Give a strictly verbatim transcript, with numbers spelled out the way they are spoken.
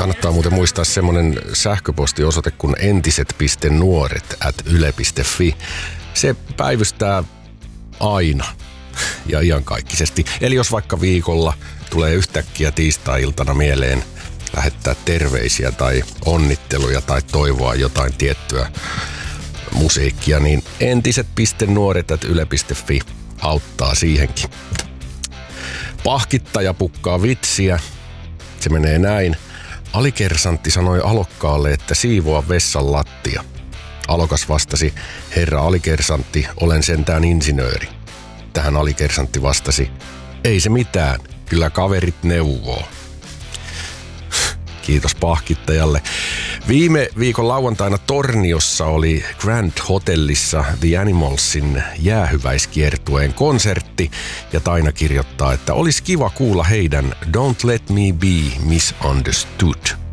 Kannattaa muuten muistaa semmonen sähköpostiosoite kuin entiset piste nuoret at yle piste fi. Se päivystää aina ja iankaikkisesti. Eli jos vaikka viikolla tulee yhtäkkiä tiistai-iltana mieleen lähettää terveisiä tai onnitteluja tai toivoa jotain tiettyä musiikkia, niin entiset piste nuoret at yle piste fi auttaa siihenkin. Pahkittaja pukkaa vitsiä. Se menee näin. Alikersantti sanoi alokkaalle, että siivoa vessan lattia. Alokas vastasi, herra alikersantti, olen sentään insinööri. Tähän alikersantti vastasi, ei se mitään, kyllä kaverit neuvoo. Kiitos pahkittajalle. Viime viikon lauantaina Torniossa oli Grand Hotellissa The Animalsin jäähyväiskiertueen konsertti ja Taina kirjoittaa, että olisi kiva kuulla heidän Don't Let Me Be Misunderstood